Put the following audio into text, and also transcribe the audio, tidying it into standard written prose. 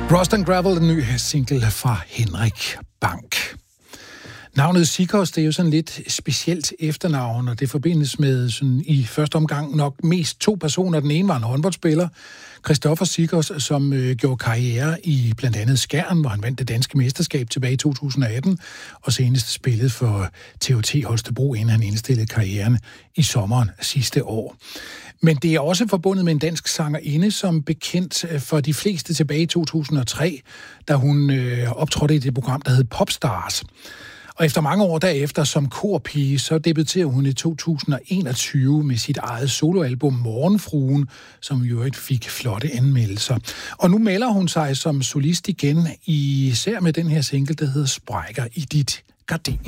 Rust and Gravel, en ny single fra Henrik Bank. Navnet Sicos, det er jo sådan lidt specielt efternavn, og det forbindes med sådan i første omgang nok mest to personer. Den ene var en håndboldspiller, Christoffer Sicos, som gjorde karriere i blandt andet Skjern, hvor han vandt det danske mesterskab tilbage i 2018, og senest spillede for TOT Holstebro, inden han indstillede karrieren i sommeren sidste år. Men det er også forbundet med en dansk sangerinde, som bekendt for de fleste tilbage i 2003, da hun optrådte i det program, der hed Popstars. Og efter mange år derefter som korpige, så debuterede hun i 2021 med sit eget soloalbum Morgenfruen, som jo fik flotte anmeldelser. Og nu melder hun sig som solist igen, især med den her single, der hedder Sprækker i dit gardin.